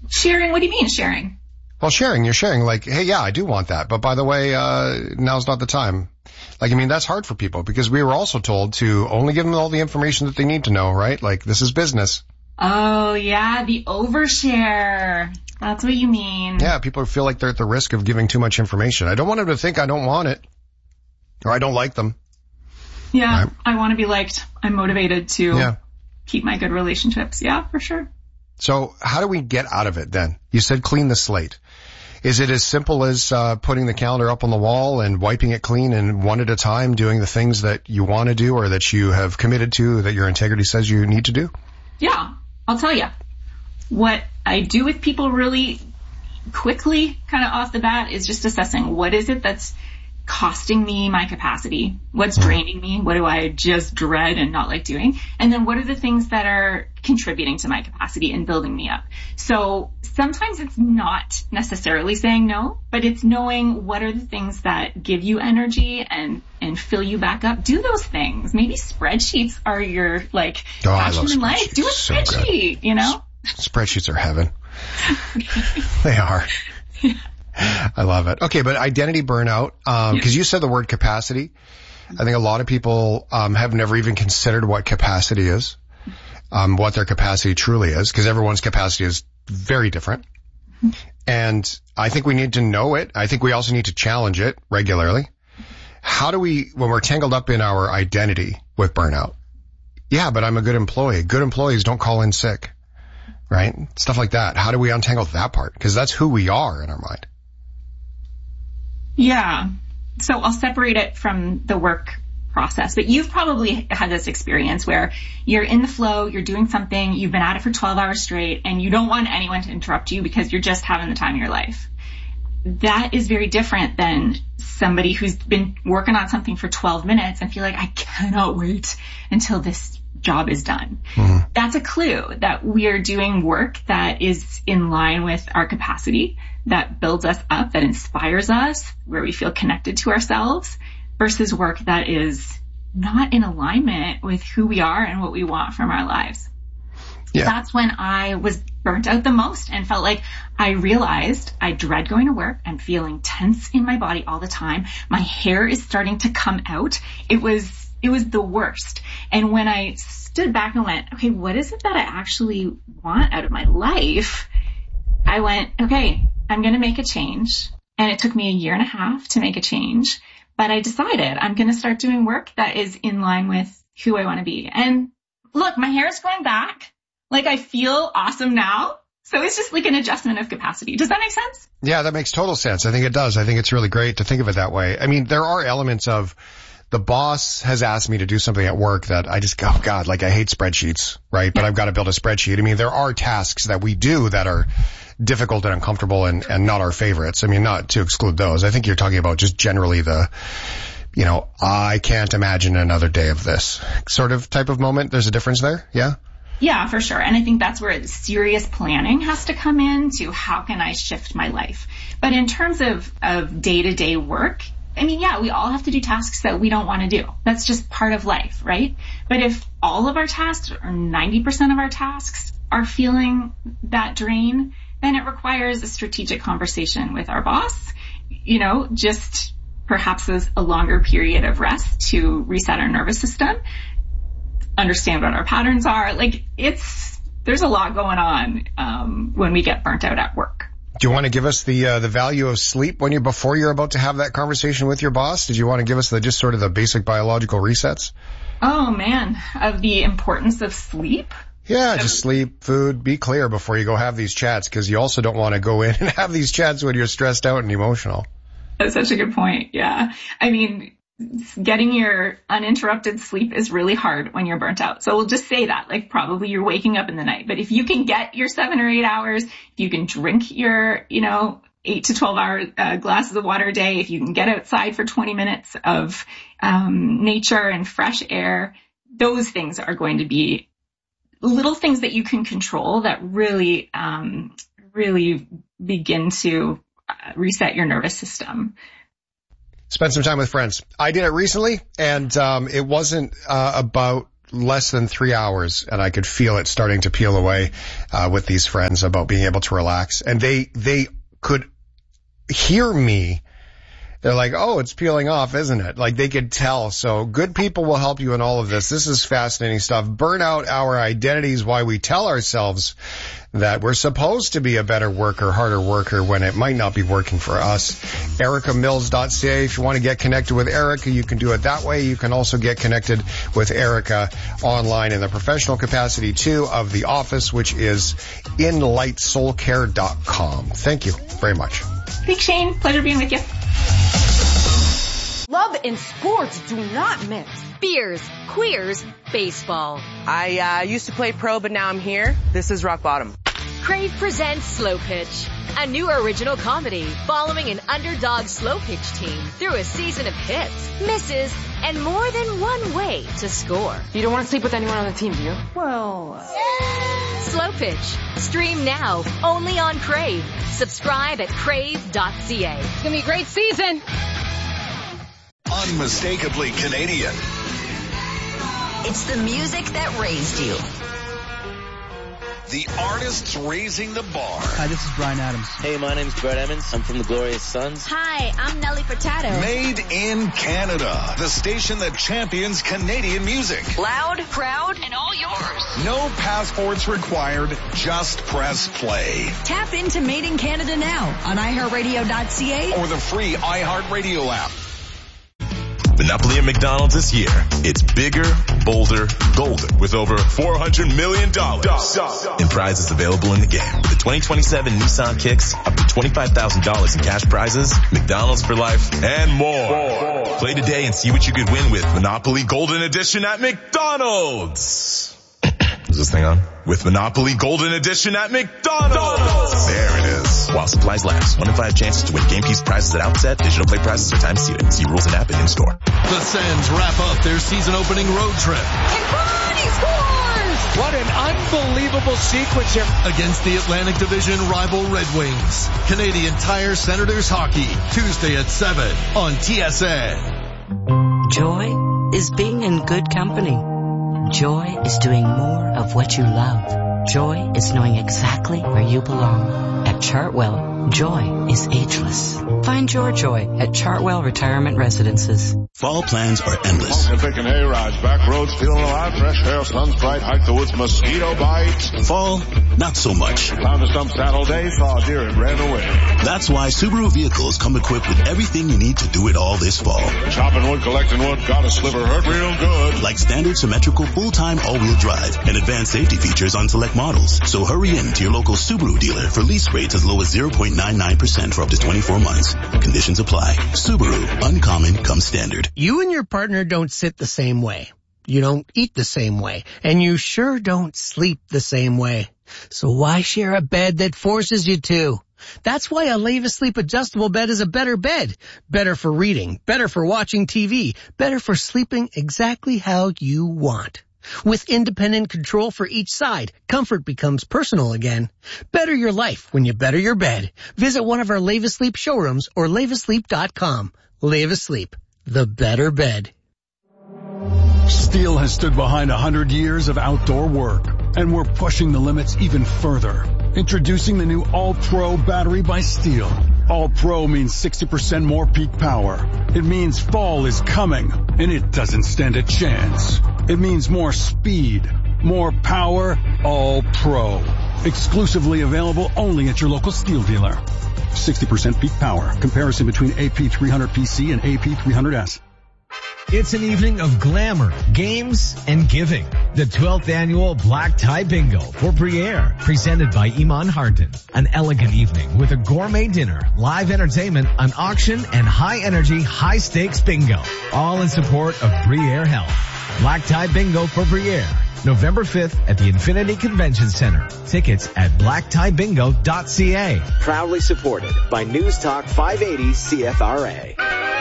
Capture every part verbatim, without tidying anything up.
Sharing? What do you mean sharing? Well, sharing, you're sharing like, hey, yeah, I do want that. But by the way, uh, now's not the time. Like, I mean, that's hard for people because we were also told to only give them all the information that they need to know, right? Like, this is business. Oh, yeah, the overshare. That's what you mean. Yeah, people feel like they're at the risk of giving too much information. I don't want them to think I don't want it or I don't like them. Yeah, right? I want to be liked. I'm motivated to yeah. keep my good relationships. Yeah, for sure. So how do we get out of it then? You said clean the slate. Is it as simple as uh, putting the calendar up on the wall and wiping it clean and one at a time doing the things that you want to do or that you have committed to, that your integrity says you need to do? Yeah, I'll tell you. What I do with people really quickly, kind of off the bat, is just assessing what is it that's costing me my capacity? What's draining me? What do I just dread and not like doing? And then what are the things that are contributing to my capacity and building me up? So sometimes it's not necessarily saying no, but it's knowing what are the things that give you energy and, and fill you back up. Do those things. Maybe spreadsheets are your, like, oh, passion in life. Do a spreadsheet, so you know? Spreadsheets are heaven. They are. Yeah. I love it. Okay, but identity burnout, um, because you said the word capacity. I think a lot of people um, have never even considered what capacity is, um, what their capacity truly is, because everyone's capacity is very different. And I think we need to know it. I think we also need to challenge it regularly. How do we, when we're tangled up in our identity with burnout? Yeah, but I'm a good employee. Good employees don't call in sick, right? Stuff like that. How do we untangle that part? Because that's who we are in our mind. Yeah. So I'll separate it from the work process, but you've probably had this experience where you're in the flow, you're doing something, you've been at it for twelve hours straight, and you don't want anyone to interrupt you because you're just having the time of your life. That is very different than somebody who's been working on something for twelve minutes and feel like, I cannot wait until this job is done. Mm-hmm. That's a clue that we are doing work that is in line with our capacity, that builds us up, that inspires us, where we feel connected to ourselves, versus work that is not in alignment with who we are and what we want from our lives. Yeah. That's when I was burnt out the most and felt like I realized I dread going to work. I'm feeling tense in my body all the time. My hair is starting to come out. It was, it was the worst. And when I stood back and went, okay, what is it that I actually want out of my life? I went, okay, I'm going to make a change. And it took me a year and a half to make a change. But I decided I'm going to start doing work that is in line with who I want to be. And look, my hair is growing back. Like, I feel awesome now. So it's just like an adjustment of capacity. Does that make sense? Yeah, that makes total sense. I think it does. I think it's really great to think of it that way. I mean, there are elements of the boss has asked me to do something at work that I just go, oh God, like I hate spreadsheets, right? But I've got to build a spreadsheet. I mean, there are tasks that we do that are difficult and uncomfortable and, and not our favorites. I mean, not to exclude those. I think you're talking about just generally the, you know, I can't imagine another day of this sort of type of moment. There's a difference there. Yeah. Yeah, for sure. And I think that's where serious planning has to come in to how can I shift my life. But in terms of, of day-to-day work, I mean, yeah, we all have to do tasks that we don't want to do. That's just part of life, right? But if all of our tasks or ninety percent of our tasks are feeling that drain, then it requires a strategic conversation with our boss, you know, just perhaps a longer period of rest to reset our nervous system, understand what our patterns are. Like, it's, there's a lot going on um, when we get burnt out at work. Do you want to give us the uh, the value of sleep when you before you're about to have that conversation with your boss? Did you want to give us the just sort of the basic biological resets? Oh man, of the importance of sleep? Yeah, just sleep, food, be clear before you go have these chats, because you also don't want to go in and have these chats when you're stressed out and emotional. That's such a good point. Yeah. I mean, getting your uninterrupted sleep is really hard when you're burnt out. So we'll just say that, like, probably you're waking up in the night. But if you can get your seven or eight hours, if you can drink your, you know, eight to twelve hour uh, glasses of water a day, if you can get outside for twenty minutes of um, nature and fresh air, those things are going to be little things that you can control that really, um, really begin to uh, reset your nervous system. Spend some time with friends. I did it recently, and um, it wasn't uh, about less than three hours and I could feel it starting to peel away, uh, with these friends about being able to relax. And they, they could hear me. They're like, oh, it's peeling off, isn't it? Like they could tell. So good people will help you in all of this. This is fascinating stuff. Burnout, our identities, why we tell ourselves that we're supposed to be a better worker, harder worker when it might not be working for us. Erica Mills dot C A. If you want to get connected with Erica, you can do it that way. You can also get connected with Erica online in the professional capacity too of the office, which is in light soul care dot com. Thank you very much. Thanks, Shane. Pleasure being with you. Love and sports do not mix. Beers, queers, baseball. I uh, used to play pro, but now I'm here. This is rock bottom. Crave presents Slow Pitch, a new original comedy following an underdog slow pitch team through a season of hits, misses, and more than one way to score. You don't want to sleep with anyone on the team, do you? Well, uh... Slow Pitch. Stream now, only on Crave. Subscribe at crave dot c a. It's going to be a great season. Unmistakably Canadian. It's the music that raised you. The artists raising the bar. Hi, this is Bryan Adams. Hey, my name's Brett Emmons. I'm from the Glorious Sons. Hi, I'm Nelly Furtado. Made in Canada. The station that champions Canadian music. Loud, proud, and all yours. No passports required. Just press play. Tap into Made in Canada now on i heart radio dot c a or the free iHeartRadio app. Monopoly at McDonald's this year. It's bigger, bolder, golden with over four hundred million dollars in prizes available in the game. With the twenty twenty-seven Nissan Kicks, up to twenty-five thousand dollars in cash prizes, McDonald's for life, and more. Play today and see what you could win with Monopoly Golden Edition at McDonald's. Is this thing on? With Monopoly Golden Edition at McDonald's. There it is. While supplies last. One in five chances to win game piece prizes at outset. Digital play prizes are time seated. See rules and app and in-store. The Sens wrap up their season-opening road trip. And Bonnie scores! What an unbelievable sequence here. Against the Atlantic Division rival Red Wings. Canadian Tire Senators Hockey. Tuesday at seven on T S N. Joy is being in good company. Joy is doing more of what you love. Joy is knowing exactly where you belong. At Chartwell, joy is ageless. Find your joy at Chartwell Retirement Residences. Fall plans are endless. Smoking, picking hay rides, back roads, feeling alive, fresh air, sun's bright, hike the woods, mosquito bites. Fall, not so much. Found a stump saddle day, saw a deer and ran away. That's why Subaru vehicles come equipped with everything you need to do it all this fall. Chopping wood, collecting wood, got a sliver, hurt real good. Like standard symmetrical full-time all-wheel drive and advanced safety features on select models. So hurry in to your local Subaru dealer for lease rates as low as zero point nine nine percent for up to twenty-four months. Conditions apply. Subaru, uncommon comes standard. You and your partner don't sit the same way. You don't eat the same way. And you sure don't sleep the same way. So why share a bed that forces you to? That's why a Leva Sleep adjustable bed is a better bed. Better for reading, better for watching T V, better for sleeping exactly how you want. With independent control for each side, comfort becomes personal again. Better your life when you better your bed. Visit one of our Leva Sleep showrooms or leva sleep dot com. Leva Sleep, the better bed. Steel has stood behind a hundred years of outdoor work, and we're pushing the limits even further. Introducing the new All-Pro battery by Steel. All-Pro means sixty percent more peak power. It means fall is coming, and it doesn't stand a chance. It means more speed, more power, All-Pro. Exclusively available only at your local Steel dealer. sixty percent peak power. Comparison between A P three hundred P C and A P three hundred S. It's an evening of glamour, games, and giving. The twelfth annual Black Tie Bingo for Briere, presented by Iman Hardin. An elegant evening with a gourmet dinner, live entertainment, an auction, and high-energy, high-stakes bingo. All in support of Briere Health. Black Tie Bingo for Briere, November fifth at the Infinity Convention Center. Tickets at black tie bingo dot c a. Proudly supported by News Talk five eighty C F R A.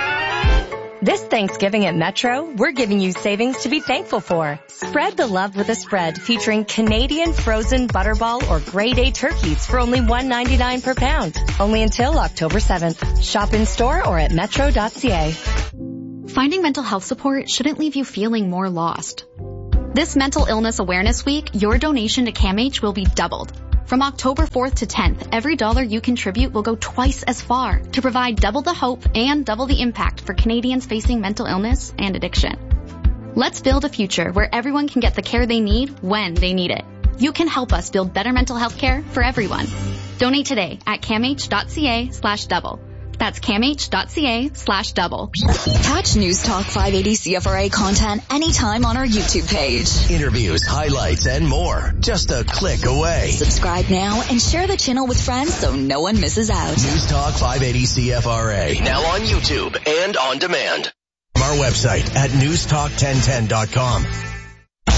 This Thanksgiving at Metro, we're giving you savings to be thankful for. Spread the love with a spread featuring Canadian frozen butterball or grade A turkeys for only one ninety-nine per pound. Only until October seventh. Shop in store or at metro dot c a. Finding mental health support shouldn't leave you feeling more lost. This Mental Illness Awareness Week, your donation to CAMH will be doubled. From October fourth to tenth, every dollar you contribute will go twice as far to provide double the hope and double the impact for Canadians facing mental illness and addiction. Let's build a future where everyone can get the care they need when they need it. You can help us build better mental health care for everyone. Donate today at camh.ca slash double. That's camh.ca slash double. Catch News Talk five eighty C F R A content anytime on our YouTube page. Interviews, highlights, and more. Just a click away. Subscribe now and share the channel with friends so no one misses out. News Talk five eighty C F R A. Now on YouTube and on demand. Our website at news talk ten ten dot com.